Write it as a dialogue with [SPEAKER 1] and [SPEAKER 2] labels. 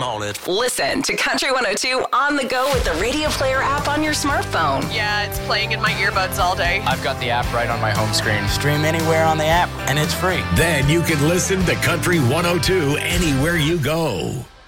[SPEAKER 1] I'm on it.
[SPEAKER 2] Listen to Country 102 on the go with the Radio Player app on your smartphone.
[SPEAKER 3] Yeah, it's playing in my earbuds all day.
[SPEAKER 4] I've got the app right on my home screen. Stream anywhere on the app, and it's free.
[SPEAKER 5] Then you can listen to Country 102 anywhere you go.